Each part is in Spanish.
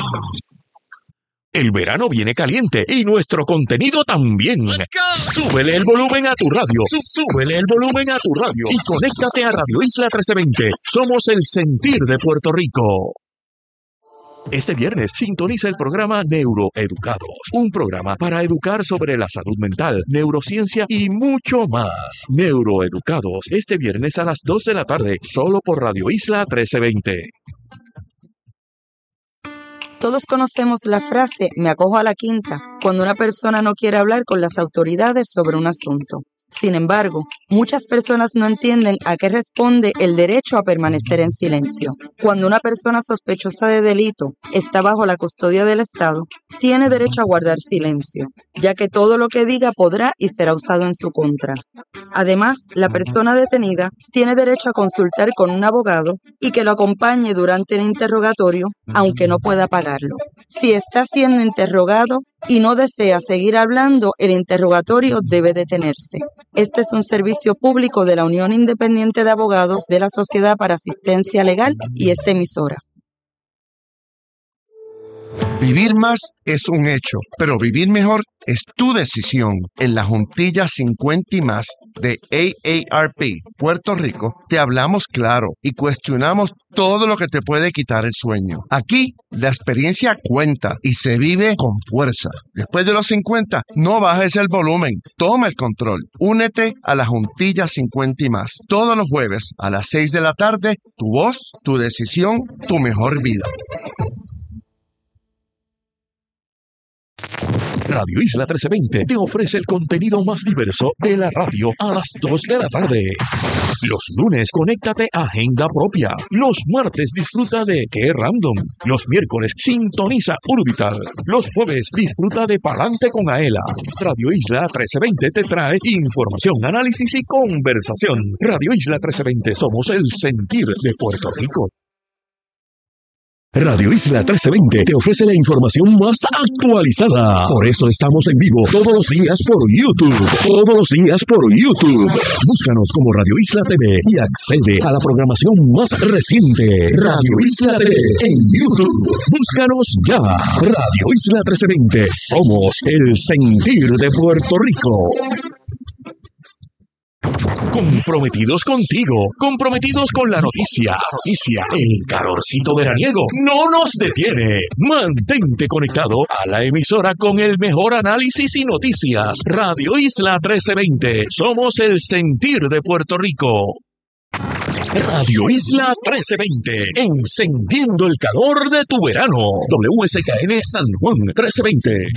El verano viene caliente y nuestro contenido también. Súbele el volumen a tu radio. Súbele el volumen a tu radio. Y conéctate a Radio Isla 1320. Somos el sentir de Puerto Rico. Este viernes sintoniza el programa Neuroeducados, un programa para educar sobre la salud mental, neurociencia y mucho más. Neuroeducados, este viernes a las 2 de la tarde, solo por Radio Isla 1320. Todos conocemos la frase "me acojo a la quinta" cuando una persona no quiere hablar con las autoridades sobre un asunto. Sin embargo, muchas personas no entienden a qué responde el derecho a permanecer en silencio. Cuando una persona sospechosa de delito está bajo la custodia del Estado, tiene derecho a guardar silencio, ya que todo lo que diga podrá y será usado en su contra. Además, la persona detenida tiene derecho a consultar con un abogado y que lo acompañe durante el interrogatorio, aunque no pueda pagarlo. Si está siendo interrogado y no desea seguir hablando, el interrogatorio debe detenerse. Este es un servicio público de la Unión Independiente de Abogados de la Sociedad para Asistencia Legal y esta emisora. Vivir más es un hecho, pero vivir mejor es tu decisión. En la Juntilla 50 y más de AARP Puerto Rico te hablamos claro y cuestionamos todo lo que te puede quitar el sueño. Aquí la experiencia cuenta y se vive con fuerza. Después de los 50, no bajes el volumen, toma el control. Únete a la Juntilla 50 y más. Todos los jueves a las 6 de la tarde, tu voz, tu decisión, tu mejor vida. Radio Isla 1320 te ofrece el contenido más diverso de la radio a las 2 de la tarde. Los lunes, conéctate a Agenda Propia. Los martes, disfruta de Qué Random. Los miércoles, sintoniza Urbital. Los jueves, disfruta de Palante con Aela. Radio Isla 1320 te trae información, análisis y conversación. Radio Isla 1320, somos el sentir de Puerto Rico. Radio Isla 1320 te ofrece la información más actualizada. Por eso estamos en vivo todos los días por YouTube. Todos los días por YouTube. Búscanos como Radio Isla TV y accede a la programación más reciente. Radio Isla TV en YouTube. Búscanos ya. Radio Isla 1320. Somos el sentir de Puerto Rico. Comprometidos contigo, comprometidos con la noticia. El calorcito veraniego no nos detiene. Mantente conectado a la emisora con el mejor análisis y noticias. Radio Isla 1320. Somos el sentir de Puerto Rico. Radio Isla 1320, encendiendo el calor de tu verano. WSKN San Juan 1320,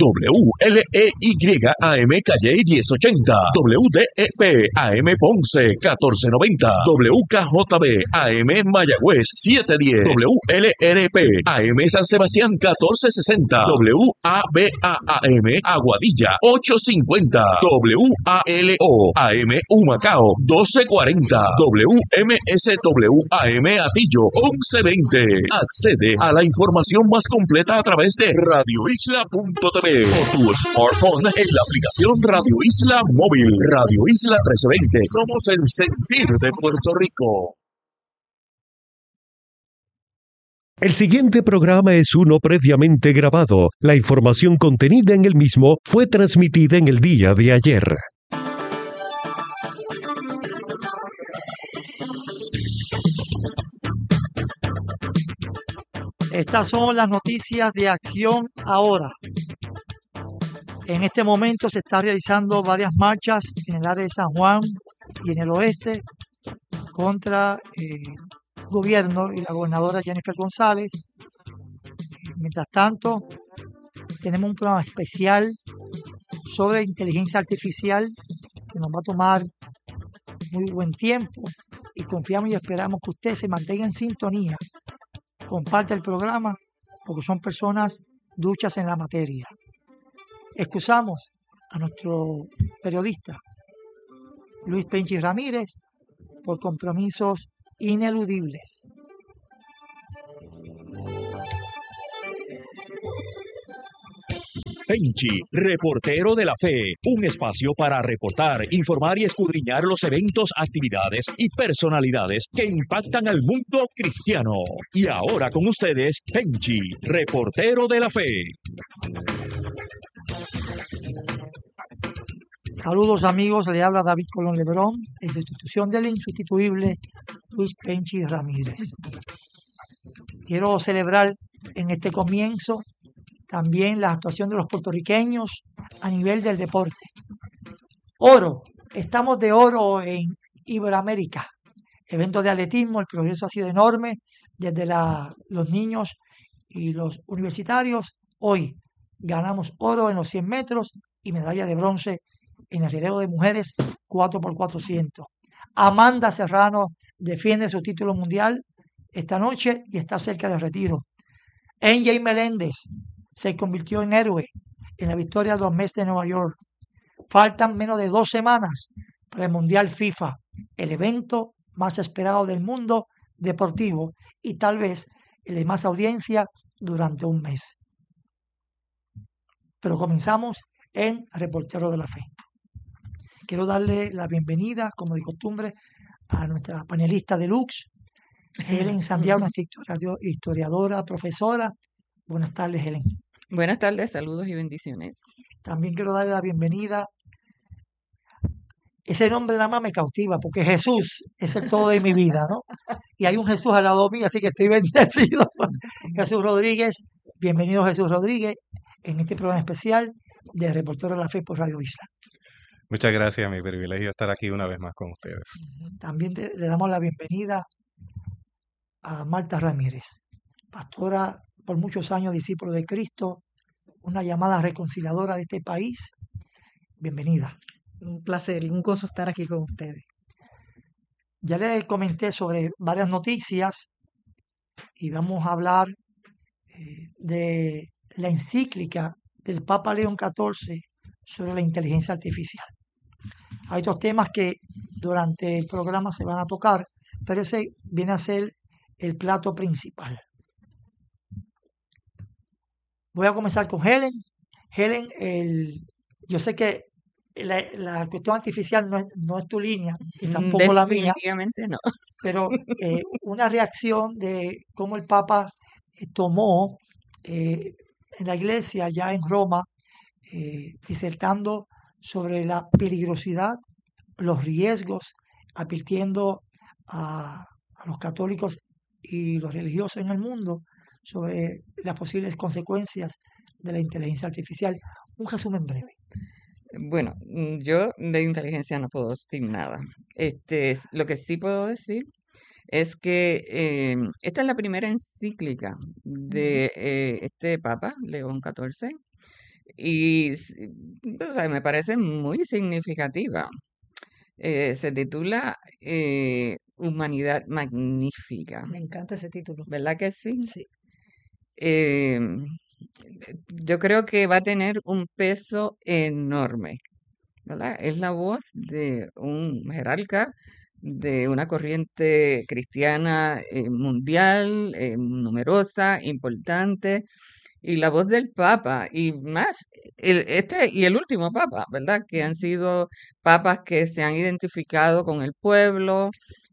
WLEY AM Calle 1080, WDEP AM Ponce 1490, WKJB AM Mayagüez 710, WLRP AM San Sebastián 1460, WABA AM Aguadilla 850, WALO AM Humacao 1240, WMSWAM Atillo 1120. Accede a la información más completa a través de radioisla.tv o tu smartphone en la aplicación Radio Isla Móvil. Radio Isla 1320. Somos el sentir de Puerto Rico. El siguiente programa es uno previamente grabado. La información contenida en el mismo fue transmitida en el día de ayer. Estas son las noticias de Acción Ahora. En este momento se están realizando varias marchas en el área de San Juan y en el oeste contra el gobierno y la gobernadora Jennifer González. Mientras tanto, tenemos un programa especial sobre inteligencia artificial que nos va a tomar muy buen tiempo y confiamos y esperamos que usted se mantenga en sintonía. Comparte el programa porque son personas duchas en la materia. Excusamos a nuestro periodista Luis Penchi Ramírez por compromisos ineludibles. Penchi, reportero de la fe, un espacio para reportar, informar y escudriñar los eventos, actividades y personalidades que impactan al mundo cristiano. Y ahora con ustedes, Penchi, reportero de la fe. Saludos amigos, le habla David Colón Lebrón, de la institución del insustituible Luis Penchi Ramírez. Quiero celebrar en este comienzo también la actuación de los puertorriqueños a nivel del deporte. Oro, estamos de oro en Iberoamérica. Eventos de atletismo, el progreso ha sido enorme desde los niños y los universitarios. Hoy ganamos oro en los 100 metros y medalla de bronce en el relevo de mujeres 4x400. Amanda Serrano defiende su título mundial esta noche y está cerca del retiro. NJ Meléndez se convirtió en héroe en la victoria de los Mets de Nueva York. Faltan menos de 2 semanas para el Mundial FIFA, el evento más esperado del mundo deportivo y tal vez el de más audiencia durante un mes. Pero comenzamos en Reportero de la Fe. Quiero darle la bienvenida, como de costumbre, a nuestra panelista deluxe, Helen Santiago, nuestra historiadora, profesora. Buenas tardes, Helen. Buenas tardes, saludos y bendiciones. También quiero darle la bienvenida. Ese nombre nada más me cautiva, porque Jesús es el todo de mi vida, ¿no? Y hay un Jesús al lado mío, así que estoy bendecido. Jesús Rodríguez, bienvenido Jesús Rodríguez, en este programa especial de Reportero de la Fe por Radio Isla. Muchas gracias, mi privilegio estar aquí una vez más con ustedes. También le damos la bienvenida a Marta Ramírez, pastora por muchos años, discípulo de Cristo, una llamada reconciliadora de este país. Bienvenida. Un placer y un gozo estar aquí con ustedes. Ya les comenté sobre varias noticias y vamos a hablar de la encíclica del Papa León XIV sobre la inteligencia artificial. Hay 2 temas que durante el programa se van a tocar, pero ese viene a ser el plato principal. Voy a comenzar con Helen. Helen, yo sé que la cuestión artificial no es tu línea y tampoco la mía. Definitivamente no. Pero una reacción de cómo el Papa tomó en la iglesia ya en Roma, disertando sobre la peligrosidad, los riesgos, advirtiendo a los católicos y los religiosos en el mundo sobre las posibles consecuencias de la inteligencia artificial. Un resumen breve. Bueno, yo de inteligencia no puedo decir nada. Lo que sí puedo decir es que esta es la primera encíclica de este Papa, León XIV, y o sea, me parece muy significativa. Se titula Humanidad Magnífica. Me encanta ese título. ¿Verdad que sí? Sí. Yo creo que va a tener un peso enorme, ¿verdad? Es la voz de un jerarca de una corriente cristiana mundial, numerosa, importante, y la voz del Papa, y más, y el último Papa, ¿verdad? Que han sido papas que se han identificado con el pueblo,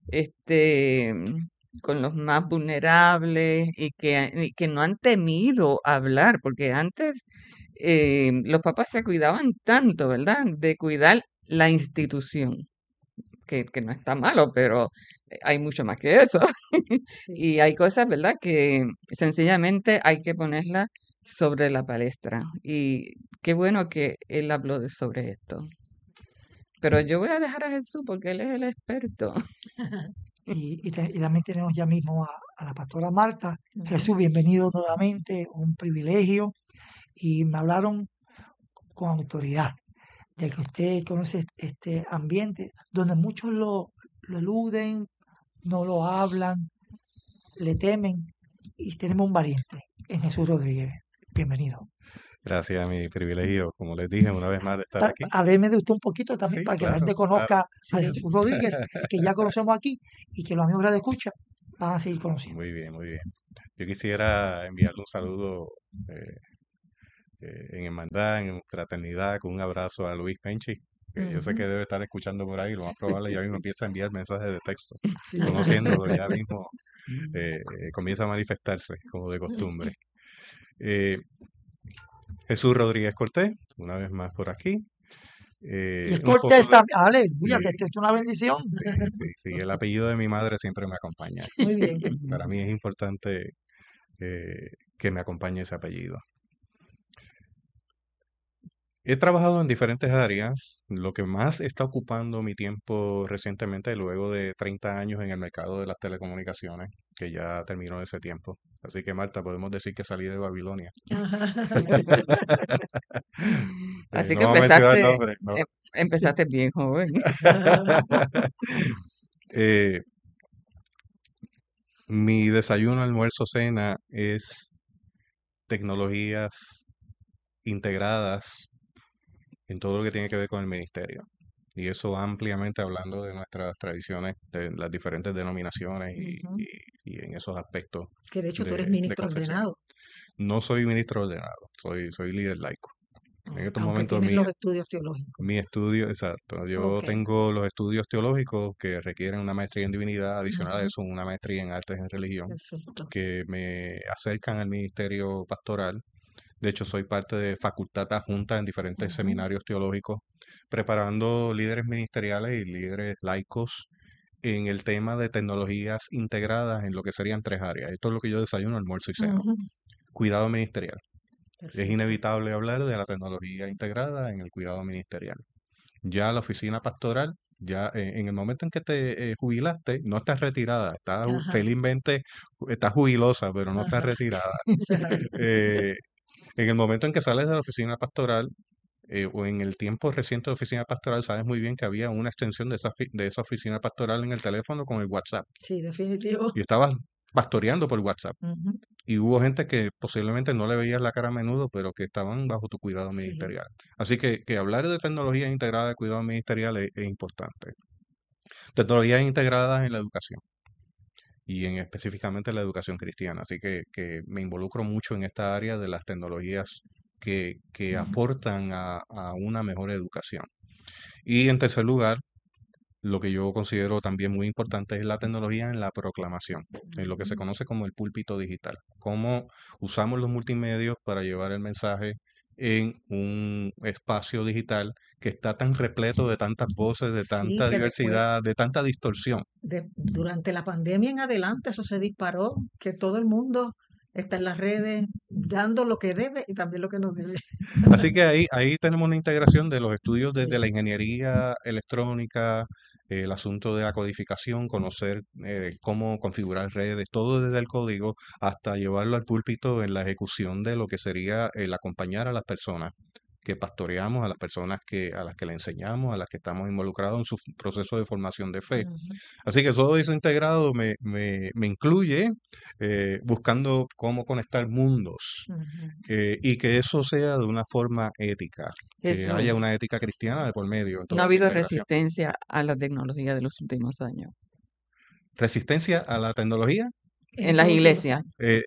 con los más vulnerables y que no han temido hablar, porque antes los papas se cuidaban tanto, ¿verdad? De cuidar la institución, que no está malo, pero hay mucho más que eso. Sí. Y hay cosas, ¿verdad? Que sencillamente hay que ponerlas sobre la palestra. Y qué bueno que él habló sobre esto. Pero yo voy a dejar a Jesús porque él es el experto. Y también tenemos ya mismo a la pastora Marta. Jesús, bienvenido nuevamente, un privilegio. Y me hablaron con autoridad de que usted conoce este ambiente donde muchos lo eluden, no lo hablan, le temen, y tenemos un valiente en Jesús Rodríguez. Bienvenido. Gracias, mi privilegio, como les dije, una vez más de estar aquí. Hábleme de usted un poquito también Sí, para que la claro, gente conozca claro. a Jesús Rodríguez, que ya conocemos aquí y que los amigos de escucha van a seguir conociendo. Muy bien, muy bien. Yo quisiera enviarle un saludo en hermandad, en fraternidad, con un abrazo a Luis Penchi, que yo sé que debe estar escuchando por ahí, lo más probable ya mismo empieza a enviar mensajes de texto, Sí. conociéndolo ya mismo, comienza a manifestarse como de costumbre. Eh, Jesús Rodríguez Cortés, una vez más por aquí. Y es Un poco Cortés de... también. Aleluya, Sí, que esto es una bendición. sí, el apellido de mi madre siempre me acompaña. Muy bien. Para mí es importante que me acompañe ese apellido. He trabajado en diferentes áreas. Lo que más está ocupando mi tiempo recientemente, luego de 30 años en el mercado de las telecomunicaciones, que ya terminó ese tiempo. Así que, Marta, podemos decir que salí de Babilonia. Así No que vamos a mencionar nombres, ¿no? empezaste bien joven. Eh, Mi desayuno, almuerzo, cena es tecnologías integradas en todo lo que tiene que ver con el ministerio. Y eso ampliamente hablando de nuestras tradiciones, de las diferentes denominaciones Ujú. y en esos aspectos Que de hecho tú eres de ministro confesión. ordenado, No soy ministro ordenado, soy líder laico. En estos aunque momentos tienes los estudios teológicos. mi estudio, exacto. Yo Ok, tengo los estudios teológicos que requieren una maestría en divinidad, adicional a ujú, eso, una maestría en artes en religión, perfecto. que me acercan al ministerio pastoral. De hecho, soy parte de facultad adjunta en diferentes Ujú, seminarios teológicos, preparando líderes ministeriales y líderes laicos en el tema de tecnologías integradas en lo que serían tres áreas. Esto es lo que yo desayuno, almuerzo y ceno. ujú, Cuidado ministerial. Es perfecto. inevitable hablar de la tecnología integrada en el cuidado ministerial. Ya la oficina pastoral, ya en el momento en que te jubilaste, no estás retirada, estás Ajá, felizmente, estás jubilosa, pero no estás ajá. retirada. Eso es así. Eh, en el momento en que sales de la oficina pastoral, o en el tiempo reciente de oficina pastoral, sabes muy bien que había una extensión de esa oficina pastoral en el teléfono con el WhatsApp. Sí, definitivo. Y estabas pastoreando por WhatsApp. Ujú, Y hubo gente que posiblemente no le veías la cara a menudo, pero que estaban bajo tu cuidado sí, ministerial. Así que hablar de tecnología integrada de cuidado ministerial es importante. Tecnologías integradas en la educación y en específicamente la educación cristiana. Así que me involucro mucho en esta área de las tecnologías que aportan a una mejor educación. Y en tercer lugar, lo que yo considero también muy importante es la tecnología en la proclamación, en lo que se ujú. conoce como el púlpito digital. Cómo usamos los multimedios para llevar el mensaje en un espacio digital que está tan repleto de tantas voces, de Sí, tanta que después, diversidad, de tanta distorsión. durante la pandemia en adelante, eso se disparó, que todo el mundo está en las redes dando lo que debe y también lo que no debe. Así que ahí tenemos una integración de los estudios desde Sí. la ingeniería electrónica, el asunto de la codificación, conocer cómo configurar redes, todo desde el código hasta llevarlo al púlpito en la ejecución de lo que sería el acompañar a las personas que pastoreamos, a las personas a las que le enseñamos, a las que estamos involucrados en su proceso de formación de fe. Ujú, Así que todo eso integrado me incluye buscando cómo conectar mundos ujú. y que eso sea de una forma ética, que Jesús, haya una ética cristiana de por medio en no ha toda esa habido integración. resistencia a la tecnología de los últimos años. Resistencia a la tecnología, En En las estos últimos iglesias, años. eh,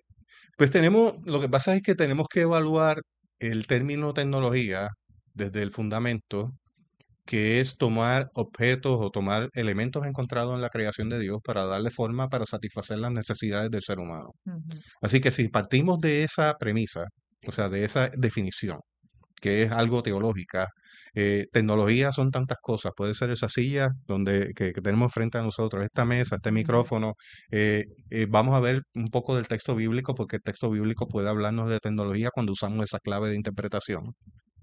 lo que pasa es que tenemos que evaluar el término tecnología desde el fundamento, que es tomar objetos o tomar elementos encontrados en la creación de Dios para darle forma para satisfacer las necesidades del ser humano. Ujú, Así que si partimos de esa premisa, o sea, de esa definición, que es algo teológica. Tecnología son tantas cosas, puede ser esa silla que tenemos frente a nosotros, esta mesa, este ujú. micrófono. Vamos a ver un poco del texto bíblico, porque el texto bíblico puede hablarnos de tecnología cuando usamos esa clave de interpretación.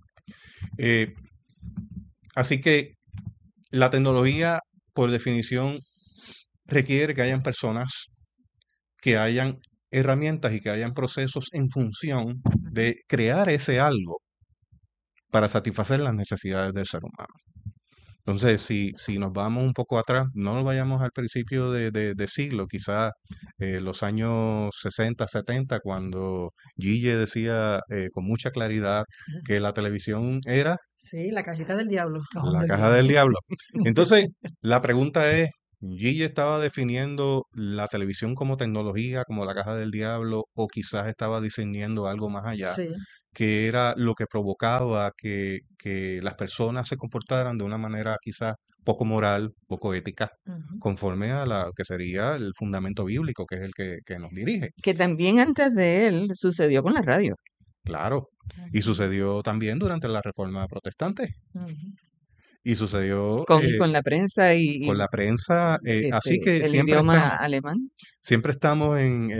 Eh, Así que la tecnología, por definición, requiere que hayan personas, que hayan herramientas y que hayan procesos en función de crear ese algo para satisfacer las necesidades del ser humano. Entonces, si nos vamos un poco atrás, no nos vayamos al principio de siglo, quizás los años 60, 70, cuando Gille decía con mucha claridad que la televisión era Sí, la cajita del diablo. Cajón la del caja del diablo. diablo. Entonces, la pregunta es, ¿Gille estaba definiendo la televisión como tecnología, como la caja del diablo, o quizás estaba discerniendo algo más allá, Sí. que era lo que provocaba que las personas se comportaran de una manera quizás poco moral, poco ética, Ujú. conforme a la que sería el fundamento bíblico, que es el que nos dirige. Que también antes de él sucedió con la radio. Claro. Y Ujú. sucedió también durante la Reforma Protestante. Ujú. Y sucedió Con la prensa con la prensa. Así que el siempre idioma estamos, alemán. siempre estamos en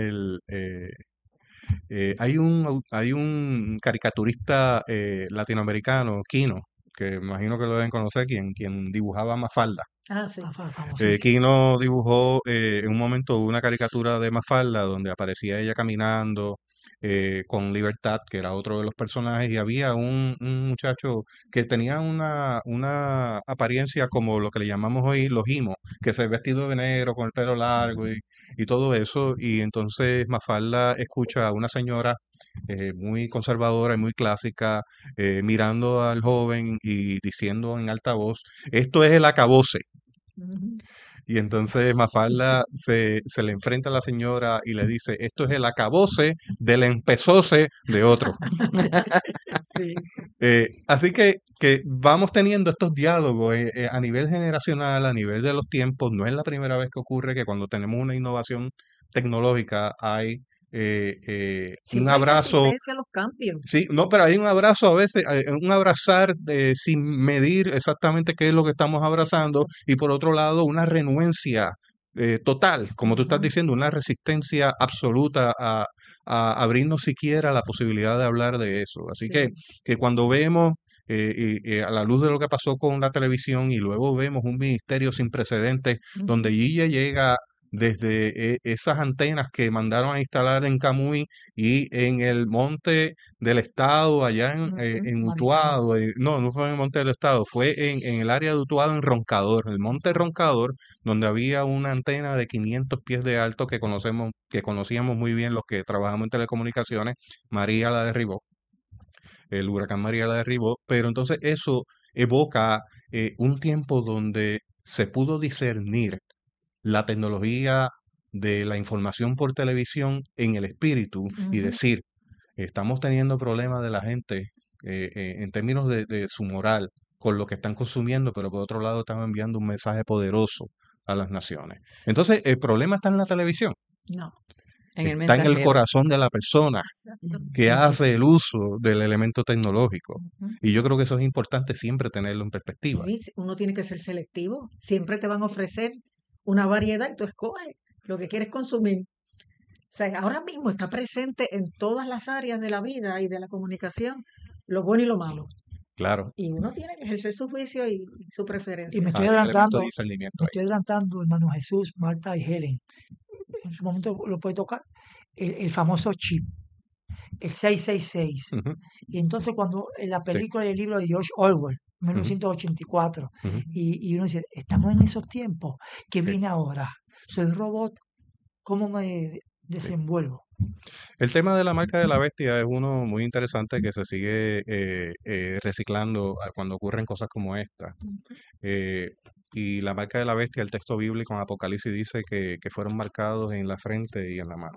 hay un caricaturista latinoamericano, Quino, que imagino que lo deben conocer, quien dibujaba Mafalda. Ah, sí. Famosísimo. Quino dibujó en un momento una caricatura de Mafalda donde aparecía ella caminando con Libertad, que era otro de los personajes, y había un muchacho que tenía una apariencia como lo que le llamamos hoy los imos, que se vestido de negro con el pelo largo y todo eso, y entonces Mafalda escucha a una señora muy conservadora y muy clásica mirando al joven y diciendo en alta voz, esto es el acabose. Ujú. Y entonces Mafalda se le enfrenta a la señora y le dice, esto es el acabose del empezose de otro. Sí. Así que vamos teniendo estos diálogos a nivel generacional, a nivel de los tiempos. No es la primera vez que ocurre que cuando tenemos una innovación tecnológica hay un Siempre hay abrazo. resistencia a los cambios. Sí, no, pero hay un abrazo a veces, un abrazar sin medir exactamente qué es lo que estamos abrazando, y por otro lado una renuencia total, como tú estás Ujú. diciendo, una resistencia absoluta a abrirnos siquiera la posibilidad de hablar de eso. Así Sí. que cuando vemos a la luz de lo que pasó con la televisión y luego vemos un ministerio sin precedentes donde Ujú. ella llega desde esas antenas que mandaron a instalar en Camuy y en el monte del estado, allá Ujú. en Mariquita. Utuado, no fue en el monte del estado, fue en el área de Utuado, en Roncador, el monte Roncador, donde había una antena de 500 pies de alto que conocíamos muy bien los que trabajamos en telecomunicaciones. María la derribó, el huracán María la derribó, pero entonces eso evoca un tiempo donde se pudo discernir la tecnología de la información por televisión en el espíritu y Ujú. decir, estamos teniendo problemas de la gente en términos de su moral con lo que están consumiendo, pero por otro lado están enviando un mensaje poderoso a las naciones. Entonces, el problema está en la televisión, No. En el está en el mensajero. corazón de la persona Exacto. que hace el uso del elemento tecnológico. Ujú. Y yo creo que eso es importante siempre tenerlo en perspectiva. Sí, uno tiene que ser selectivo. Siempre te van a ofrecer una variedad y tú escoges lo que quieres consumir. O sea, ahora mismo está presente en todas las áreas de la vida y de la comunicación, lo bueno y lo malo. Claro, Y uno tiene que ejercer su juicio y su Y preferencia. me estoy hay un elemento de adelantando, discernimiento me ahí. estoy adelantando, hermano Jesús, Marta y Helen. En su momento lo puede tocar. El famoso chip, el 666. Ujú, Y entonces cuando en la sí, película y el libro de George Orwell, ujú, 1984, ujú, y uno dice, estamos en esos tiempos, ¿qué sí, viene ahora? Soy robot, ¿cómo me sí. desenvuelvo? El tema de la marca de la bestia es uno muy interesante que se sigue reciclando cuando ocurren cosas como esta. Eh, y la marca de la bestia, el texto bíblico en Apocalipsis dice que fueron marcados en la frente y en la mano.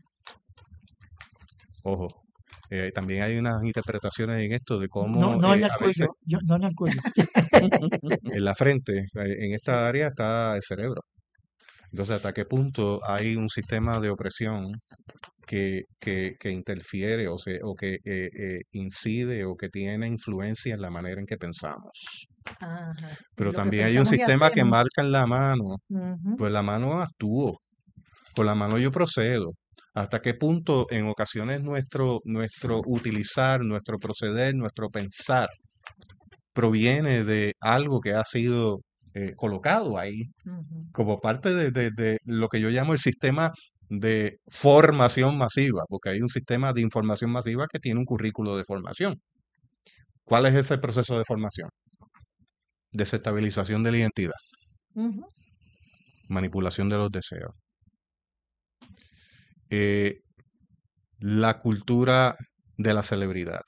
Ojo, también hay unas interpretaciones en esto de No, cómo no en el a veces cuello, no en el cuello. en la frente, en Sí. esta área está el cerebro. Entonces, ¿hasta qué punto hay un sistema de opresión que interfiere o que incide o que tiene influencia en la manera en que pensamos? Ajá. En Pero lo que también hay un pensamos y sistema que hacemos. marca en la mano, Ujú. pues la mano actúo, con la mano yo procedo. ¿Hasta qué punto en ocasiones nuestro utilizar, nuestro proceder, nuestro pensar proviene de algo que ha sido colocado ahí Ujú. como parte de lo que yo llamo el sistema de formación masiva, porque hay un sistema de información masiva que tiene un currículo de formación? ¿Cuál es ese proceso de formación? Desestabilización de la identidad, Ujú. manipulación de los deseos, eh, la cultura de la celebridad,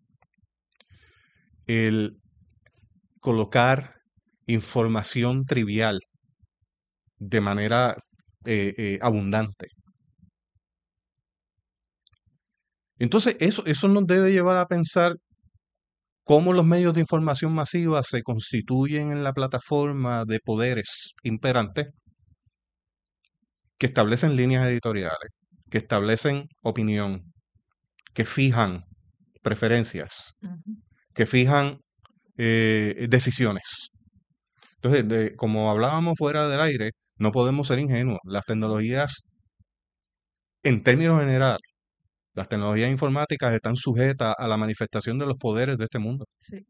el colocar información trivial de manera abundante. Entonces, eso nos debe llevar a pensar cómo los medios de información masiva se constituyen en la plataforma de poderes imperantes que establecen líneas editoriales, que establecen opinión, que fijan preferencias, Ujú. que fijan decisiones. Entonces, como hablábamos fuera del aire, no podemos ser ingenuos. Las tecnologías, en términos generales, las tecnologías informáticas están sujetas a la manifestación de los poderes de este mundo. Sí.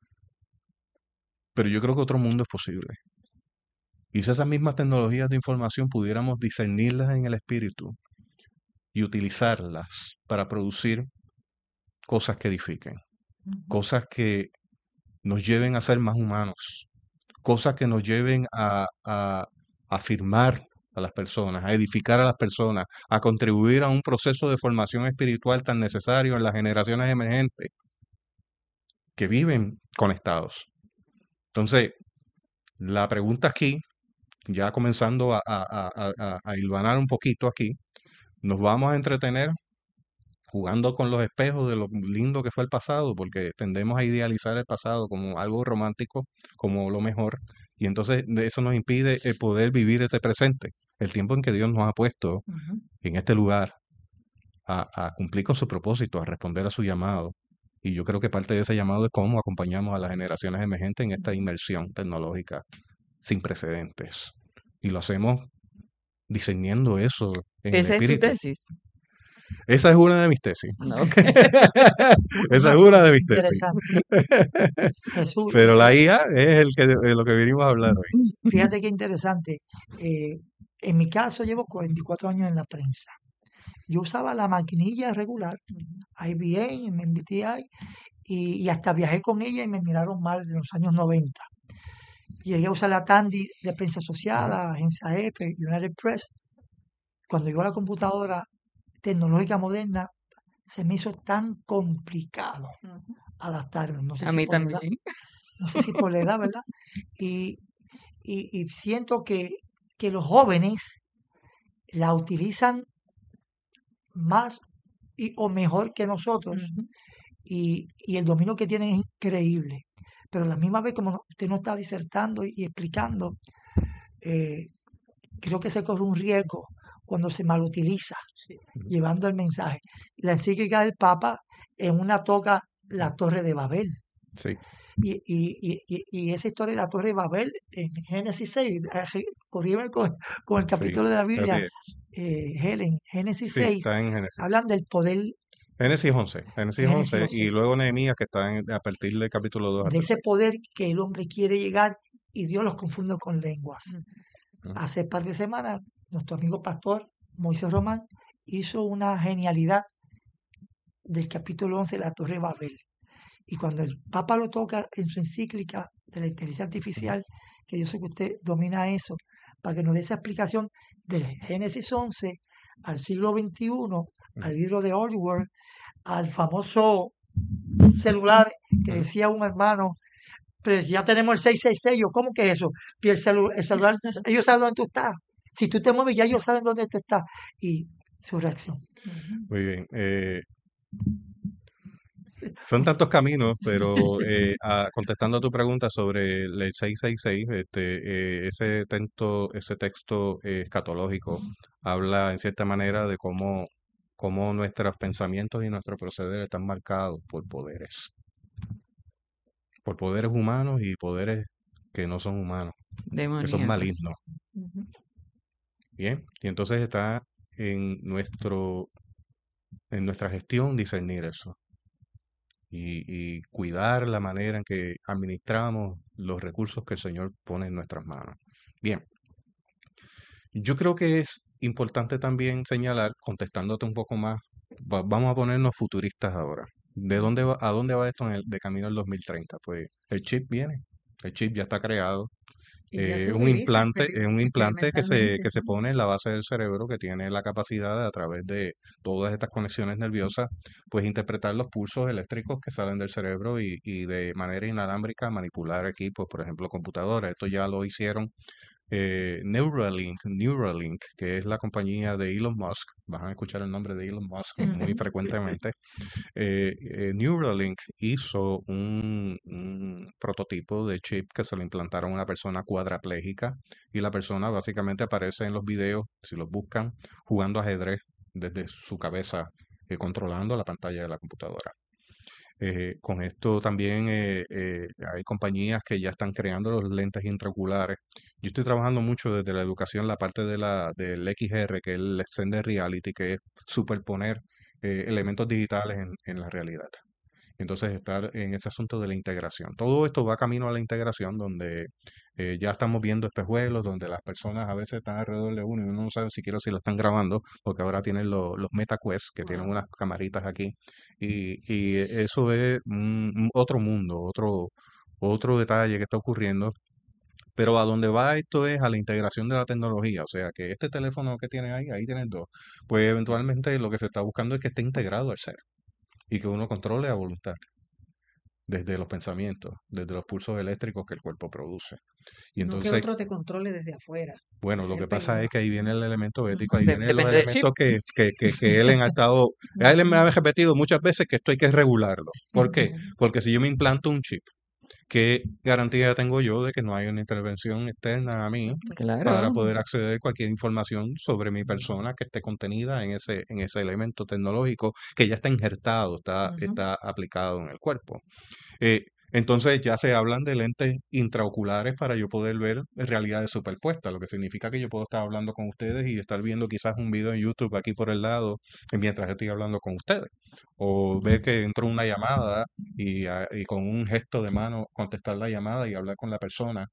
Pero yo creo que otro mundo es posible. Y si esas mismas tecnologías de información pudiéramos discernirlas en el espíritu y utilizarlas para producir cosas que edifiquen, Ujú. cosas que nos lleven a ser más humanos, cosas que nos lleven a afirmar a las personas, a edificar a las personas, a contribuir a un proceso de formación espiritual tan necesario en las generaciones emergentes que viven conectados. Entonces, la pregunta aquí, ya comenzando a hilvanar un poquito aquí, nos vamos a entretener jugando con los espejos de lo lindo que fue el pasado, porque tendemos a idealizar el pasado como algo romántico, como lo mejor, y entonces eso nos impide poder vivir este presente, el tiempo en que Dios nos ha puesto Ujú. en este lugar a cumplir con su propósito, a responder a su llamado. Y yo creo que parte de ese llamado es cómo acompañamos a las generaciones emergentes en esta inmersión tecnológica sin precedentes. Y lo hacemos discerniendo eso en el Esa es tu espíritu. tesis. Esa es una de mis tesis. No, ok. Esa es Una una de mis tesis. interesante. Jesús, Pero la IA es lo que vinimos a hablar hoy. fíjate qué interesante. En mi caso llevo 44 años en la prensa. Yo usaba la maquinilla regular, IBM, MBTI, y hasta viajé con ella y me miraron mal en los años 90. Llegué a usar la Tandy de prensa asociada, Agencia F, United Press. Cuando llegó la computadora tecnológica moderna, se me hizo tan complicado adaptarme. No sé A si mí por la edad, también. no sé si por la edad, ¿verdad? Y, y siento que los jóvenes la utilizan más o mejor que nosotros Ujú. y el dominio que tienen es increíble. Pero a la misma vez, como usted no está disertando y explicando, eh, creo que se corre un riesgo cuando se malutiliza, llevando el mensaje. La encíclica del Papa en una toca la Torre de Babel. Sí, Y esa historia de la Torre de Babel en Génesis 6, corrígeme con el sí, capítulo de la así Biblia, es. Helen, Génesis Sí, 6, está en Génesis. hablan del poder Génesis 11. Génesis Génesis 11 11, y luego Nehemías que está a partir del capítulo 2 al de ese 3. poder que el hombre quiere llegar y Dios los confunde con lenguas. Ujú. Hace par de semanas, nuestro amigo pastor Moisés Román hizo una genialidad del capítulo 11 de la Torre de Babel. Y cuando el Papa lo toca en su encíclica de la inteligencia artificial, que yo sé que usted domina eso, para que nos dé esa explicación del Génesis 11 al siglo XXI, al libro de Orwell, al famoso celular que decía un hermano, pero ya tenemos el 666, yo, ¿cómo que es eso? Y el celular, ellos saben dónde tú estás. Si tú te mueves, ya ellos saben dónde tú estás. Y su reacción. Muy bien. Son tantos caminos, pero contestando a tu pregunta sobre el 666, ese texto escatológico habla en cierta manera de cómo nuestros pensamientos y nuestros procederes están marcados por poderes humanos y poderes que no son humanos, que son Demoníacos. malignos. Ujú. Bien, y entonces está en nuestra gestión discernir eso y cuidar la manera en que administramos los recursos que el Señor pone en nuestras manos. Bien, yo creo que es importante también señalar, contestándote un poco más, vamos a ponernos futuristas ahora. ¿A dónde va esto de camino al 2030? Pues el chip viene, el chip ya está creado. Y ya se Es un utiliza implante que experimentalmente. se pone en la base del cerebro que tiene la capacidad de, a través de todas estas conexiones nerviosas, pues interpretar los pulsos eléctricos que salen del cerebro y de manera inalámbrica manipular equipos, por ejemplo, computadoras. Esto ya lo hicieron Neuralink, que es la compañía de Elon Musk. Van a escuchar el nombre de Elon Musk muy frecuentemente. Neuralink hizo un prototipo de chip que se lo implantaron a una persona cuadraplégica y la persona básicamente aparece en los videos, si los buscan, jugando ajedrez desde su cabeza, controlando la pantalla de la computadora. Con esto también hay compañías que ya están creando los lentes intraoculares. Yo estoy trabajando mucho desde la educación, la parte del XR, que es el Extended Reality, que es superponer elementos digitales en la realidad. Entonces, estar en ese asunto de la integración. Todo esto va camino a la integración, donde ya estamos viendo espejuelos, donde las personas a veces están alrededor de uno y uno no sabe siquiera si lo están grabando, porque ahora tienen los MetaQuest, que tienen unas camaritas aquí. Y eso es otro mundo, otro detalle que está ocurriendo. Pero a donde va esto es a la integración de la tecnología, o sea que este teléfono que tienes ahí tienes dos, pues eventualmente lo que se está buscando es que esté integrado al ser y que uno controle a voluntad desde los pensamientos, desde los pulsos eléctricos que el cuerpo produce. Y No que entonces, otro te controle desde afuera. bueno, Ese lo es que el pasa es peligro. que ahí viene el elemento ético, ahí vienen los Depende del chip. elementos que él ha estado, él me ha repetido muchas veces que esto hay que regularlo. ¿Por qué? Porque si yo me implanto un chip, ¿qué garantía tengo yo de que no hay una intervención externa a mí para Claro. poder acceder a cualquier información sobre mi persona que esté contenida en ese elemento tecnológico que ya está injertado, está aplicado en el cuerpo? Entonces ya se hablan de lentes intraoculares para yo poder ver realidades superpuestas, lo que significa que yo puedo estar hablando con ustedes y estar viendo quizás un video en YouTube aquí por el lado mientras estoy hablando con ustedes. O ver que entró una llamada y con un gesto de mano contestar la llamada y hablar con la persona.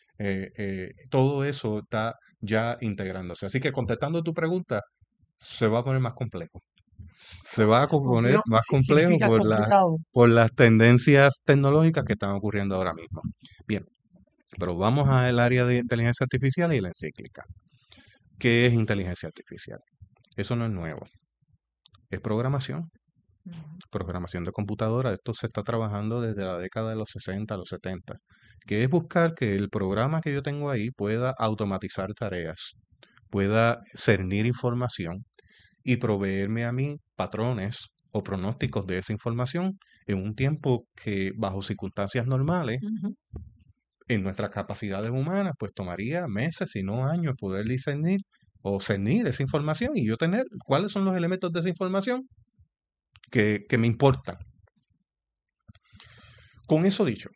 Todo eso está ya integrándose. Así que contestando tu pregunta, se va a poner más complejo. Se va a poner más complejo Significa complicado. por las tendencias tecnológicas que están ocurriendo ahora mismo. Bien, pero vamos al área de inteligencia artificial y la encíclica. ¿Qué es inteligencia artificial? Eso no es nuevo. Es programación. Programación de computadora. Esto se está trabajando desde la década de los 60 a los 70, que es buscar que el programa que yo tengo ahí pueda automatizar tareas, pueda cernir información y proveerme a mí patrones o pronósticos de esa información en un tiempo que bajo circunstancias normales, en nuestras capacidades humanas, pues tomaría meses, si no años, poder discernir o cernir esa información y yo tener cuáles son los elementos de esa información que me importan. Con eso dicho,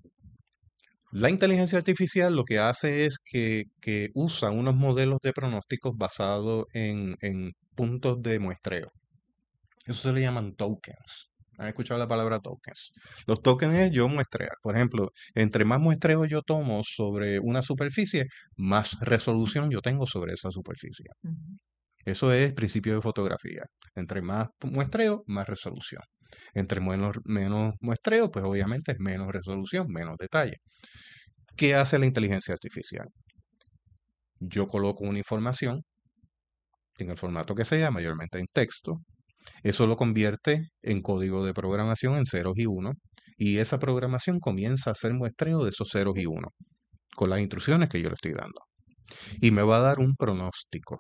la inteligencia artificial lo que hace es que usa unos modelos de pronósticos basados en puntos de muestreo. Eso se le llaman tokens. ¿Han escuchado la palabra tokens? Los tokens es yo muestrear. Por ejemplo, entre más muestreo yo tomo sobre una superficie, más resolución yo tengo sobre esa superficie. Eso es principio de fotografía. Entre más muestreo, más resolución. Entre menos muestreo, pues obviamente es menos resolución, menos detalle. ¿Qué hace la inteligencia artificial? Yo coloco una información en el formato que sea, mayormente en texto. Eso lo convierte en código de programación en ceros y unos, y esa programación comienza a hacer muestreo de esos ceros y unos con las instrucciones que yo le estoy dando. Y me va a dar un pronóstico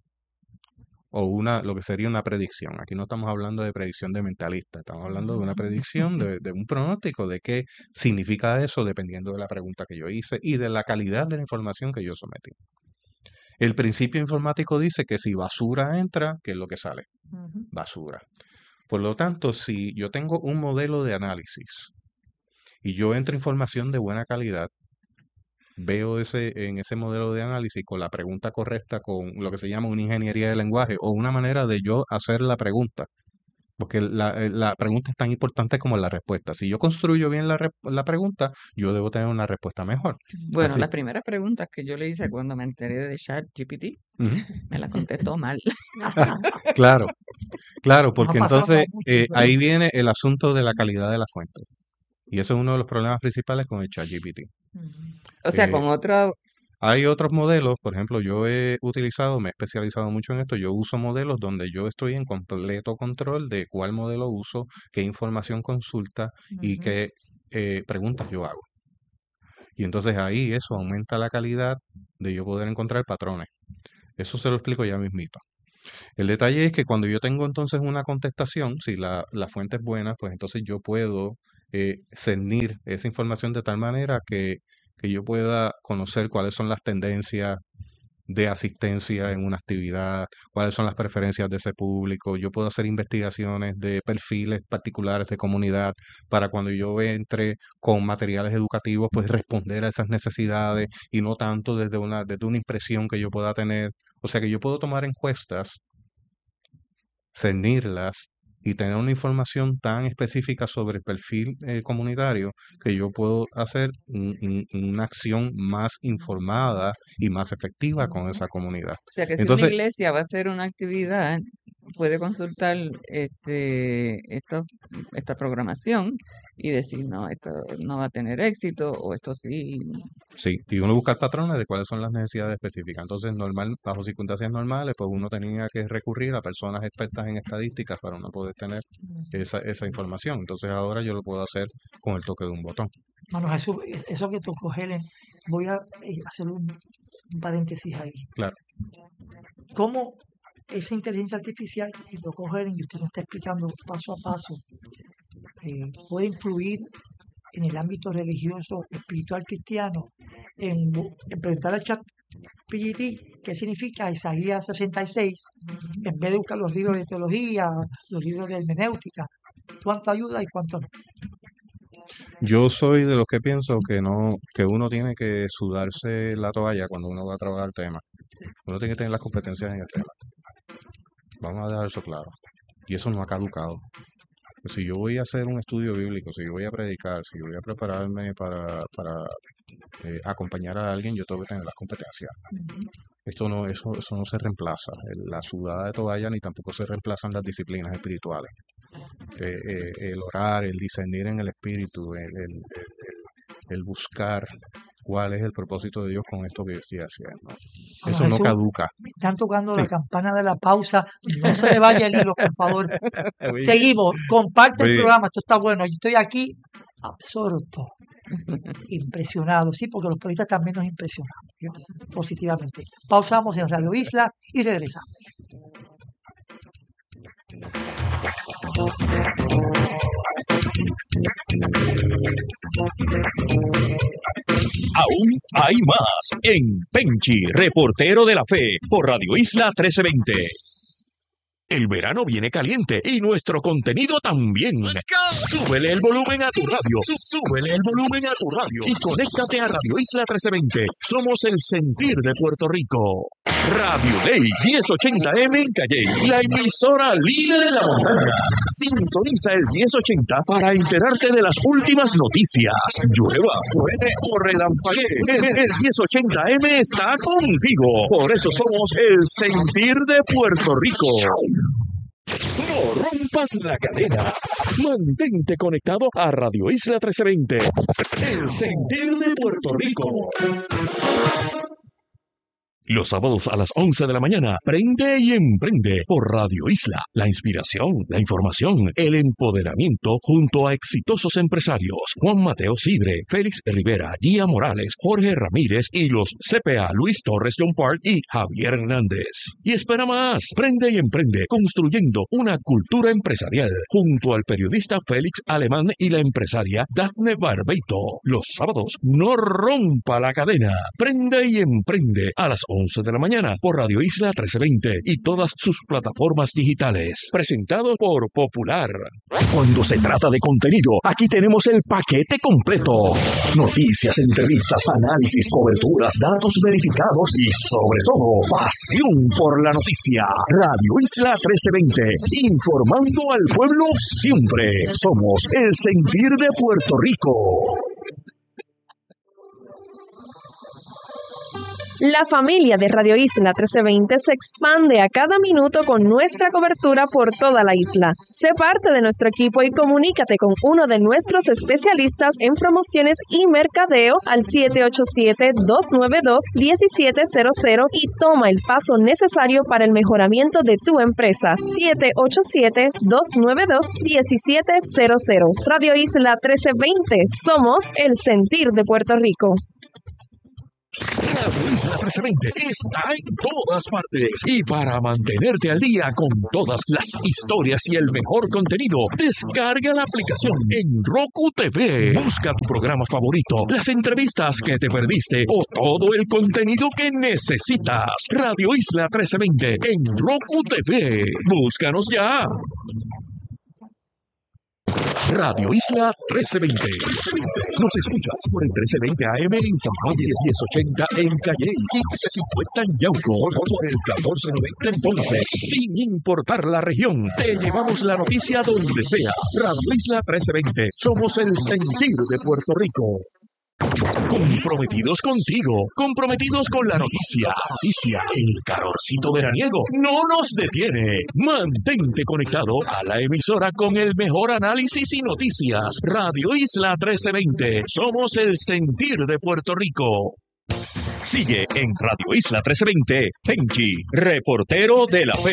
o lo que sería una predicción. Aquí no estamos hablando de predicción de mentalista, estamos hablando de una predicción, de un pronóstico, de qué significa eso dependiendo de la pregunta que yo hice y de la calidad de la información que yo sometí. El principio informático dice que si basura entra, ¿qué es lo que sale? Basura. Por lo tanto, si yo tengo un modelo de análisis y yo entro información de buena calidad, veo en ese modelo de análisis con la pregunta correcta, con lo que se llama una ingeniería de lenguaje o una manera de yo hacer la pregunta. Porque la pregunta es tan importante como la respuesta. Si yo construyo bien la pregunta, yo debo tener una respuesta mejor. Bueno, las primeras preguntas que yo le hice cuando me enteré de ChatGPT, me las contestó mal. Claro, porque Ha pasado entonces mucho, ahí viene el asunto de la calidad de la fuente. Y eso es uno de los problemas principales con el ChatGPT. O sea, con otro... Hay otros modelos, por ejemplo, yo me he especializado mucho en esto, yo uso modelos donde yo estoy en completo control de cuál modelo uso, qué información consulta y qué preguntas yo hago. Y entonces ahí eso aumenta la calidad de yo poder encontrar patrones. Eso se lo explico ya mismito. El detalle es que cuando yo tengo entonces una contestación, si la fuente es buena, pues entonces yo puedo cernir esa información de tal manera que yo pueda conocer cuáles son las tendencias de asistencia en una actividad, cuáles son las preferencias de ese público. Yo puedo hacer investigaciones de perfiles particulares de comunidad para cuando yo entre con materiales educativos, pues responder a esas necesidades y no tanto desde una impresión que yo pueda tener. O sea que yo puedo tomar encuestas, cernirlas y tener una información tan específica sobre el perfil comunitario que yo puedo hacer una acción más informada y más efectiva con esa comunidad. O sea que si una Entonces, iglesia va a hacer una actividad, puede consultar esta programación y decir, no, esto no va a tener éxito, o esto sí. sí, y uno busca patrones de cuáles son las necesidades específicas. Entonces, bajo circunstancias normales, pues uno tenía que recurrir a personas expertas en estadísticas para uno poder tener esa información. Entonces, ahora yo lo puedo hacer con el toque de un botón. Mano Jesús, eso que tocó Helen, voy a hacer un paréntesis ahí. Claro. ¿Cómo esa inteligencia artificial que tocó Helen y usted nos está explicando paso a paso puede influir en el ámbito religioso, espiritual, cristiano, en preguntar al chat PGT qué significa Isaías 66, en vez de buscar los libros de teología, los libros de hermenéutica? ¿Cuánto ayuda y cuánto no? Yo soy de los que pienso que uno tiene que sudarse la toalla cuando uno va a trabajar el tema. Uno tiene que tener las competencias en el tema. Vamos a dejar eso claro. Y eso no ha caducado. Si yo voy a hacer un estudio bíblico, si yo voy a predicar, si yo voy a prepararme para acompañar a alguien, yo tengo que tener las competencias. Eso no se reemplaza. La sudada de toalla ni tampoco se reemplazan las disciplinas espirituales. El orar, el discernir en el espíritu, el buscar cuál es el propósito de Dios con esto que yo estoy haciendo. Eso no caduca. Me están tocando la campana de la pausa. No se le vaya el hilo, por favor. Seguimos. Comparte el programa. Esto está bueno. Yo estoy aquí absorto, impresionado. Sí, porque los periodistas también nos impresionamos positivamente. Pausamos en Radio Isla y regresamos. Aún hay más en Penchi, reportero de la fe, por Radio Isla 1320. El verano viene caliente y nuestro contenido también. Súbele el volumen a tu radio. Súbele el volumen a tu radio. Y conéctate a Radio Isla 1320. Somos el sentir de Puerto Rico. Radio Day 1080M en Calley, la emisora líder de la montaña. Sintoniza el 1080 para enterarte de las últimas noticias. Llueva, truene o relampaguee. El 1080M está contigo. Por eso somos el sentir de Puerto Rico. No rompas la cadena. Mantente conectado a Radio Isla 1320. El sentir de Puerto Rico. Los sábados a las 11 de la mañana, prende y emprende por Radio Isla. La inspiración, la información, el empoderamiento junto a exitosos empresarios. Juan Mateo Sidre, Félix Rivera, Gia Morales, Jorge Ramírez y los CPA Luis Torres John Park y Javier Hernández. Y espera más, prende y emprende construyendo una cultura empresarial junto al periodista Félix Alemán y la empresaria Dafne Barbeito. Los sábados, no rompa la cadena. Prende y emprende a las 11 de la mañana por Radio Isla 1320 y todas sus plataformas digitales. Presentado por Popular. Cuando se trata de contenido, aquí tenemos el paquete completo. Noticias, entrevistas, análisis, coberturas, datos verificados y sobre todo, pasión por la noticia. Radio Isla 1320. Informando al pueblo siempre. Somos el sentir de Puerto Rico. La familia de Radio Isla 1320 se expande a cada minuto con nuestra cobertura por toda la isla. Sé parte de nuestro equipo y comunícate con uno de nuestros especialistas en promociones y mercadeo al 787-292-1700 y toma el paso necesario para el mejoramiento de tu empresa. 787-292-1700. Radio Isla 1320. Somos el sentir de Puerto Rico. Radio Isla 1320 está en todas partes y para mantenerte al día con todas las historias y el mejor contenido, descarga la aplicación en Roku TV. Busca tu programa favorito, las entrevistas que te perdiste o todo el contenido que necesitas. Radio Isla 1320 en Roku TV. Búscanos ya. Radio Isla 1320. Nos escuchas por el 1320 AM en San Juan y el 1080 en Calle, 1550 en Yauco, por el 1490 en Ponce. Sin importar la región, te llevamos la noticia donde sea. Radio Isla 1320. Somos el sentir de Puerto Rico. Comprometidos contigo, comprometidos con la noticia. El calorcito veraniego no nos detiene. Mantente conectado a la emisora con el mejor análisis y noticias. Radio Isla 1320. Somos el sentir de Puerto Rico. Sigue en Radio Isla 1320, Penchi, reportero de la fe.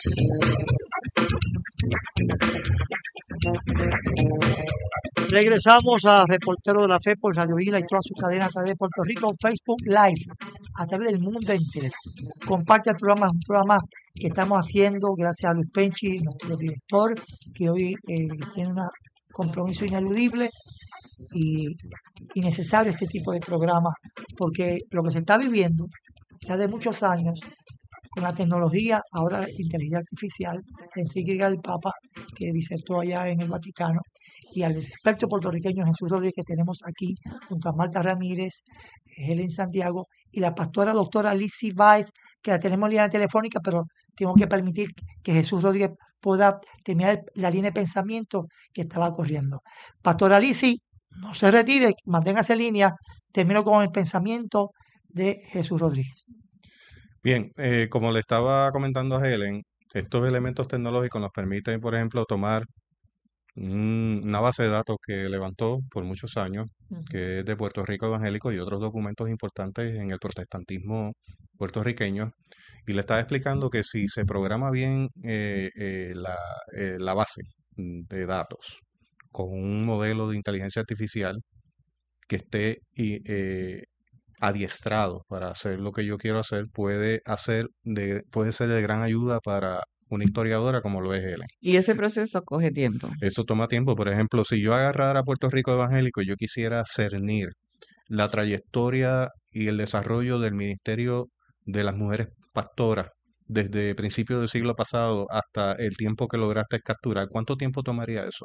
Regresamos a Reportero de la Fe por Radio Isla y toda su cadena a través de Puerto Rico, Facebook Live, a través del mundo entero. Comparte el programa, es un programa que estamos haciendo gracias a Luis Penchi, nuestro director, que hoy tiene un compromiso ineludible y necesario este tipo de programa, porque lo que se está viviendo ya de muchos años con la tecnología, ahora la inteligencia artificial, la encíclica del Papa que disertó allá en el Vaticano, y al experto puertorriqueño Jesús Rodríguez que tenemos aquí junto a Marta Ramírez, Helen Santiago y la pastora doctora Lizzy Báez, que la tenemos en línea telefónica, pero tengo que permitir que Jesús Rodríguez pueda terminar la línea de pensamiento que estaba corriendo. Pastora Lizzy, no se retire, manténgase en línea, termino con el pensamiento de Jesús Rodríguez. Bien, como le estaba comentando a Helen, estos elementos tecnológicos nos permiten, por ejemplo, tomar una base de datos que levantó por muchos años, que es de Puerto Rico Evangélico y otros documentos importantes en el protestantismo puertorriqueño, y le estaba explicando que si se programa bien la base de datos con un modelo de inteligencia artificial que esté adiestrado para hacer lo que yo quiero hacer, puede ser de gran ayuda para una historiadora como lo es Helen. Y ese proceso coge tiempo. Eso toma tiempo. Por ejemplo, si yo agarrara a Puerto Rico Evangélico y yo quisiera cernir la trayectoria y el desarrollo del ministerio de las mujeres pastoras desde principios del siglo pasado hasta el tiempo que lograste capturar, ¿cuánto tiempo tomaría eso?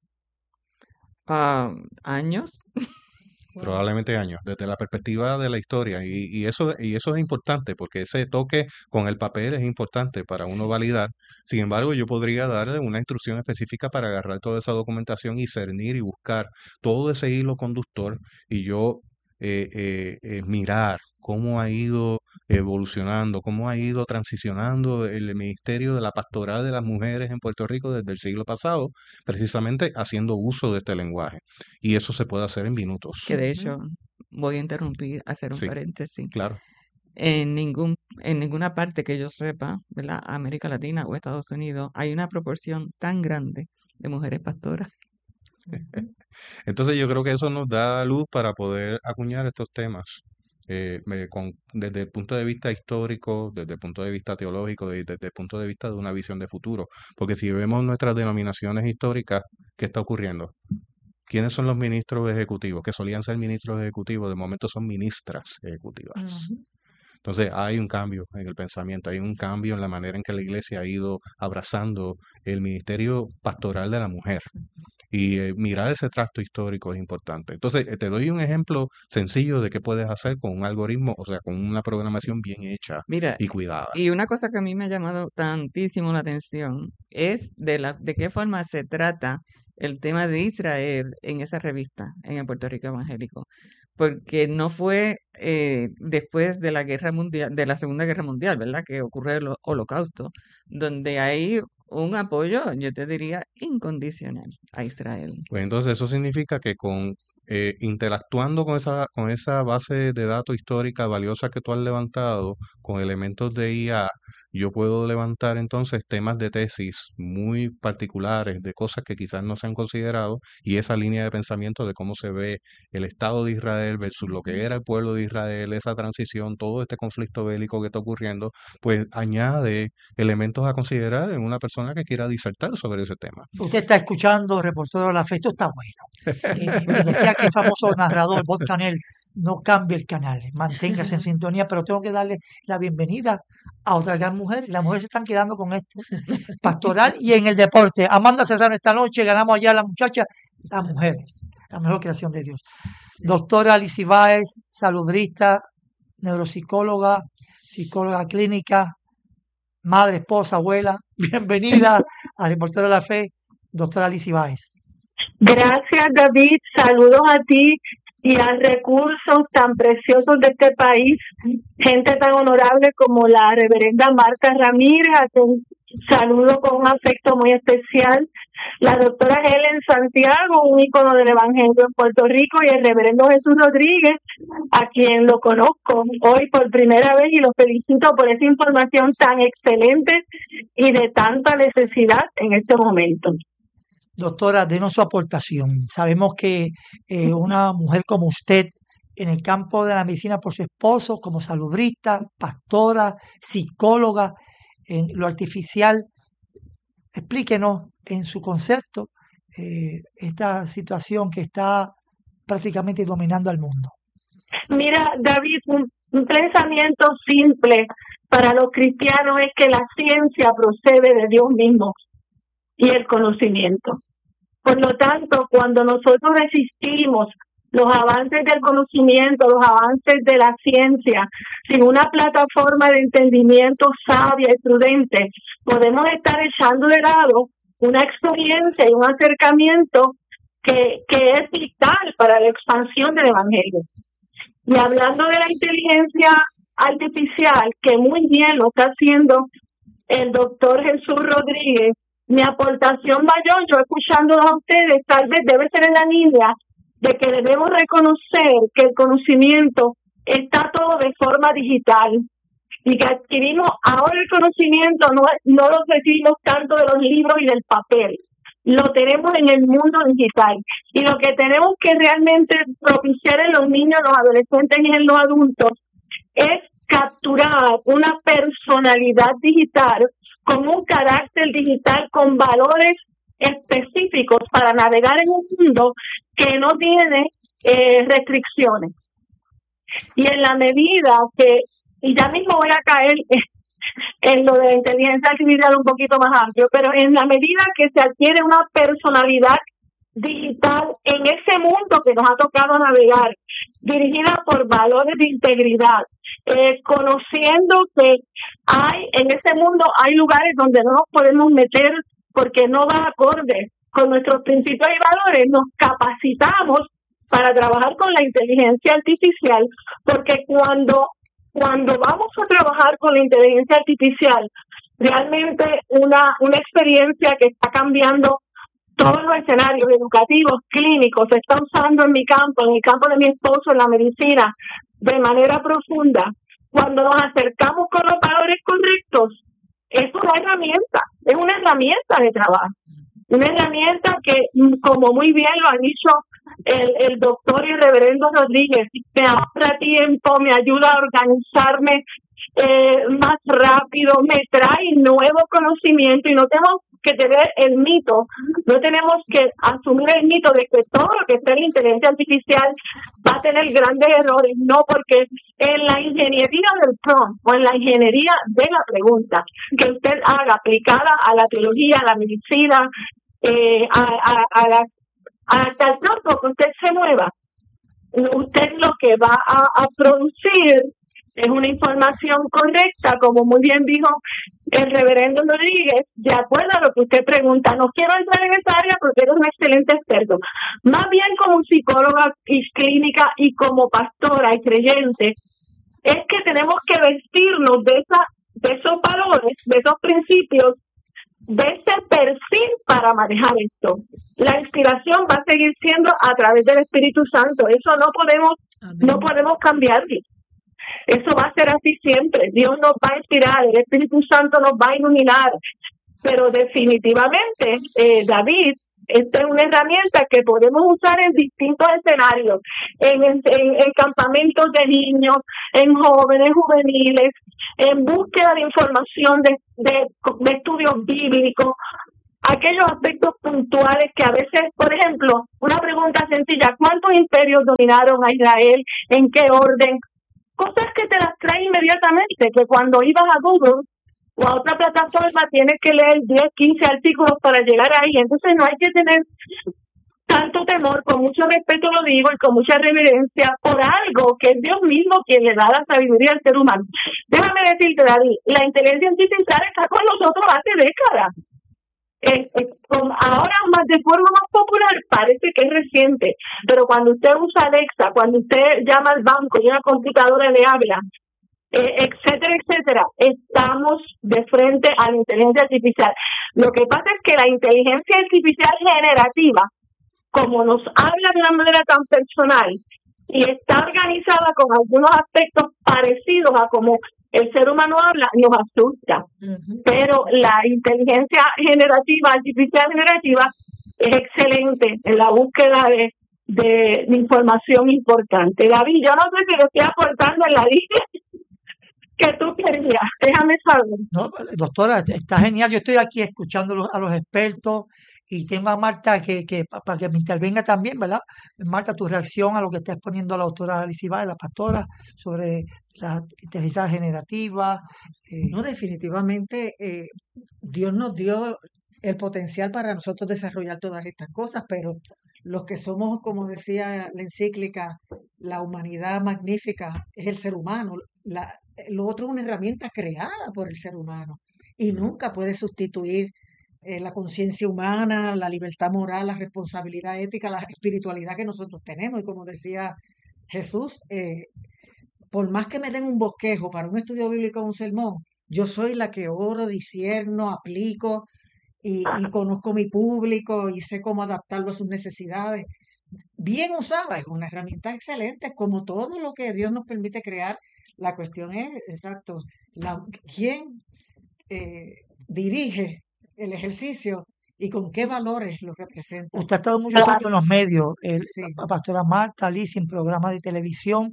¿Años? Probablemente años, desde la perspectiva de la historia. Y eso es importante, porque ese toque con el papel es importante para uno validar. Sin embargo, yo podría darle una instrucción específica para agarrar toda esa documentación y cernir y buscar todo ese hilo conductor y yo mirar cómo ha ido evolucionando, cómo ha ido transicionando el ministerio de la pastoral de las mujeres en Puerto Rico desde el siglo pasado, precisamente haciendo uso de este lenguaje. Y eso se puede hacer en minutos. Que de hecho, voy a interrumpir, hacer un paréntesis. Claro. En ninguna parte que yo sepa, ¿verdad? América Latina o Estados Unidos, hay una proporción tan grande de mujeres pastoras. Entonces yo creo que eso nos da luz para poder acuñar estos temas desde el punto de vista histórico, desde el punto de vista teológico, desde el punto de vista de una visión de futuro. Porque si vemos nuestras denominaciones históricas, ¿qué está ocurriendo? ¿Quiénes son los ministros ejecutivos? Que solían ser ministros ejecutivos, de momento son ministras ejecutivas. Entonces hay un cambio en el pensamiento, hay un cambio en la manera en que la iglesia ha ido abrazando el ministerio pastoral de la mujer. Y mirar ese trasto histórico es importante. Entonces, te doy un ejemplo sencillo de qué puedes hacer con un algoritmo, o sea, con una programación bien hecha y cuidada. Y una cosa que a mí me ha llamado tantísimo la atención es de qué forma se trata el tema de Israel en esa revista, en el Puerto Rico Evangélico. porque no fue después de la Guerra Mundial, de la Segunda Guerra Mundial, ¿verdad? Que ocurre el Holocausto, donde hay un apoyo, yo te diría, incondicional a Israel. Pues entonces eso significa que interactuando con esa base de datos histórica valiosa que tú has levantado, con elementos de IA, yo puedo levantar entonces temas de tesis muy particulares, de cosas que quizás no se han considerado, y esa línea de pensamiento de cómo se ve el Estado de Israel versus lo que era el pueblo de Israel, esa transición, todo este conflicto bélico que está ocurriendo, pues añade elementos a considerar en una persona que quiera disertar sobre ese tema. Usted está escuchando Reportero de la Fe, esto está bueno. Me decía que el famoso narrador Bob Canel, no cambie el canal, manténgase en sintonía, pero tengo que darle la bienvenida a otra gran mujer. Las mujeres se están quedando con esto, pastoral y en el deporte. Amanda Serrano, esta noche ganamos allá a la muchacha, las mujeres, la mejor creación de Dios. Doctora Alicia Báez, salubrista, neuropsicóloga, psicóloga clínica, madre, esposa, abuela. Bienvenida a Reportero de la Fe, doctora Alicia Báez. Gracias, David. Saludos a ti y a recursos tan preciosos de este país, gente tan honorable como la reverenda Marta Ramírez, a quien saludo con un afecto muy especial, la doctora Helen Santiago, un ícono del Evangelio en Puerto Rico, y el reverendo Jesús Rodríguez, a quien lo conozco hoy por primera vez y lo felicito por esa información tan excelente y de tanta necesidad en este momento. Doctora, denos su aportación. Sabemos que una mujer como usted, en el campo de la medicina por su esposo, como salubrista, pastora, psicóloga, en lo artificial, explíquenos en su concepto esta situación que está prácticamente dominando al mundo. Mira, David, un pensamiento simple para los cristianos es que la ciencia procede de Dios mismo y el conocimiento. Por lo tanto, cuando nosotros resistimos los avances del conocimiento, los avances de la ciencia, sin una plataforma de entendimiento sabia y prudente, podemos estar echando de lado una experiencia y un acercamiento que es vital para la expansión del Evangelio. Y hablando de la inteligencia artificial, que muy bien lo está haciendo el doctor Jesús Rodríguez, mi aportación mayor, yo escuchándolos a ustedes, tal vez debe ser en la línea de que debemos reconocer que el conocimiento está todo de forma digital y que adquirimos ahora el conocimiento, no lo recibimos tanto de los libros y del papel, lo tenemos en el mundo digital, y lo que tenemos que realmente propiciar en los niños, los adolescentes y en los adultos es capturar una personalidad digital con un carácter digital, con valores específicos para navegar en un mundo que no tiene restricciones. Y en la medida que, y ya mismo voy a caer en lo de la inteligencia artificial un poquito más amplio, pero en la medida que se adquiere una personalidad digital en ese mundo que nos ha tocado navegar, dirigida por valores de integridad, conociendo que en ese mundo hay lugares donde no nos podemos meter porque no va acorde con nuestros principios y valores, nos capacitamos para trabajar con la inteligencia artificial, porque cuando vamos a trabajar con la inteligencia artificial, realmente una experiencia que está cambiando todos los escenarios educativos, clínicos, se está usando en mi campo, en el campo de mi esposo, en la medicina, de manera profunda. Cuando nos acercamos con los valores correctos, es una herramienta de trabajo. Una herramienta que, como muy bien lo ha dicho el doctor y reverendo Rodríguez, me ahorra tiempo, me ayuda a organizarme más rápido, me trae nuevo conocimiento, y no tenemos que tener el mito, no tenemos que asumir el mito de que todo lo que sea la inteligencia artificial va a tener grandes errores, no, porque en la ingeniería del prompt o en la ingeniería de la pregunta que usted haga aplicada a la teología, a la medicina, hasta el campo que usted se mueva, usted lo que va a producir es una información correcta, como muy bien dijo el reverendo Rodríguez, de acuerdo a lo que usted pregunta, no quiero entrar en esa área porque eres un excelente experto, más bien como psicóloga y clínica y como pastora y creyente, es que tenemos que vestirnos de esos valores, de esos principios, de ese perfil para manejar esto. La inspiración va a seguir siendo a través del Espíritu Santo, eso no podemos cambiarlo. Eso va a ser así siempre. Dios nos va a inspirar, el Espíritu Santo nos va a iluminar. Pero definitivamente, David, esta es una herramienta que podemos usar en distintos escenarios, en campamentos de niños, en jóvenes juveniles, en búsqueda de información de estudios bíblicos, aquellos aspectos puntuales que a veces, por ejemplo, una pregunta sencilla, ¿cuántos imperios dominaron a Israel? ¿En qué orden? Cosas que te las trae inmediatamente, que cuando ibas a Google o a otra plataforma tienes que leer 10, 15 artículos para llegar ahí. Entonces no hay que tener tanto temor, con mucho respeto lo digo y con mucha reverencia, por algo que es Dios mismo quien le da la sabiduría al ser humano. Déjame decirte, David, la inteligencia artificial está con nosotros hace décadas. Ahora más de forma más popular parece que es reciente, pero cuando usted usa Alexa, cuando usted llama al banco y una computadora le habla, etcétera, etcétera, estamos de frente a la inteligencia artificial. Lo que pasa es que la inteligencia artificial generativa, como nos habla de una manera tan personal y está organizada con algunos aspectos parecidos a como el ser humano habla, nos asusta. Pero la inteligencia artificial generativa, es excelente en la búsqueda de información importante. David, yo no sé si lo estoy aportando en la línea que tú querías. Déjame saber. No, doctora, está genial. Yo estoy aquí escuchando a los expertos y tengo a Marta que para que me intervenga también, ¿verdad? Marta, tu reacción a lo que está exponiendo la doctora Alicia Báez, la pastora, sobre la inteligencia generativa. No, definitivamente Dios nos dio el potencial para nosotros desarrollar todas estas cosas, pero los que somos, como decía la encíclica, la humanidad magnífica es el ser humano. Lo otro es una herramienta creada por el ser humano y nunca puede sustituir la conciencia humana, la libertad moral, la responsabilidad ética, la espiritualidad que nosotros tenemos. Y como decía Jesús, por más que me den un bosquejo para un estudio bíblico o un sermón, yo soy la que oro, discierno, aplico y conozco mi público y sé cómo adaptarlo a sus necesidades. Bien usada, es una herramienta excelente, como todo lo que Dios nos permite crear. La cuestión es, exacto, quién dirige el ejercicio y con qué valores lo representa. Usted ha estado muchos años en los medios, Sí. la pastora Marta, Alicia, en programas de televisión.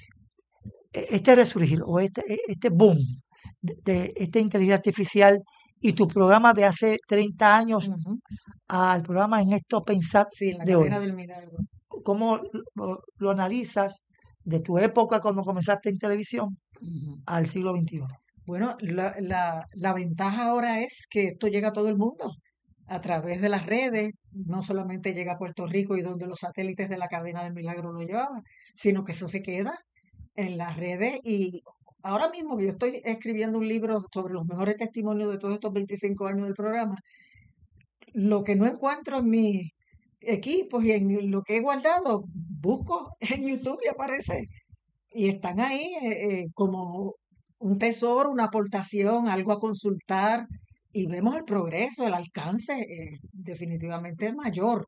Este resurgir o este boom de esta inteligencia artificial y tu programa de hace 30 años al programa En Esto Pensar Sí, la de hoy. cadena del milagro. ¿Cómo lo analizas de tu época cuando comenzaste en televisión al siglo XXI? Bueno, la ventaja ahora es que esto llega a todo el mundo a través de las redes. No solamente llega a Puerto Rico y donde los satélites de la cadena del milagro lo llevaban, sino que eso se queda en las redes. Y ahora mismo que yo estoy escribiendo un libro sobre los mejores testimonios de todos estos 25 años del programa, lo que no encuentro en mis equipos y en lo que he guardado, busco en YouTube y aparece. Y están ahí como un tesoro, una aportación, algo a consultar, y vemos el progreso, el alcance definitivamente mayor.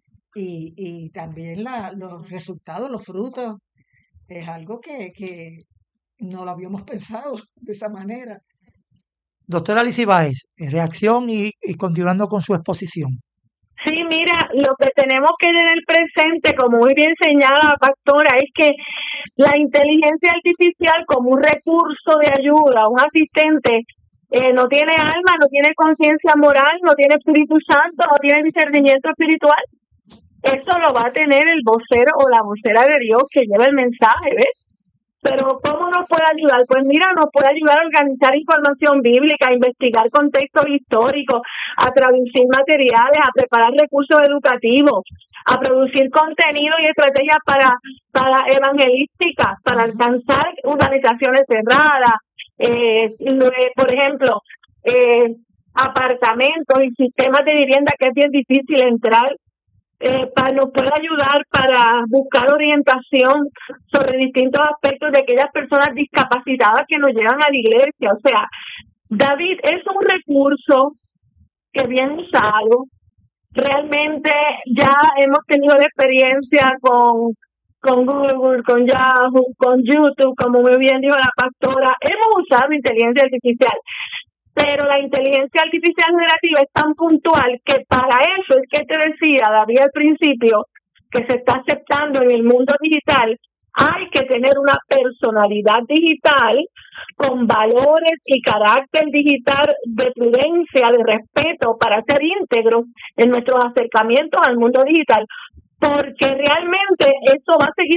Y también los resultados, los frutos, es algo que no lo habíamos pensado de esa manera. Doctora Alicia Báez, reacción y continuando con su exposición. Sí, mira, lo que tenemos que tener presente, como muy bien señala la pastora, es que la inteligencia artificial como un recurso de ayuda, un asistente, no tiene alma, no tiene conciencia moral, no tiene Espíritu Santo, no tiene discernimiento espiritual. Eso lo va a tener el vocero o la vocera de Dios que lleva el mensaje, ¿ves? Pero ¿cómo nos puede ayudar? Pues mira, nos puede ayudar a organizar información bíblica, a investigar contextos históricos, a traducir materiales, a preparar recursos educativos, a producir contenido y estrategias para evangelísticas, para alcanzar organizaciones cerradas. Por ejemplo, apartamentos y sistemas de vivienda que es bien difícil entrar, nos puede ayudar para buscar orientación sobre distintos aspectos de aquellas personas discapacitadas que nos llegan a la iglesia. O sea, David es un recurso que bien usado. Realmente ya hemos tenido la experiencia con Google, con Yahoo, con YouTube, como muy bien dijo la pastora. Hemos usado inteligencia artificial, pero la inteligencia artificial generativa es tan puntual que para eso es que te decía, David, al principio, que se está aceptando en el mundo digital, hay que tener una personalidad digital con valores y carácter digital de prudencia, de respeto, para ser íntegros en nuestros acercamientos al mundo digital, porque realmente eso va a seguir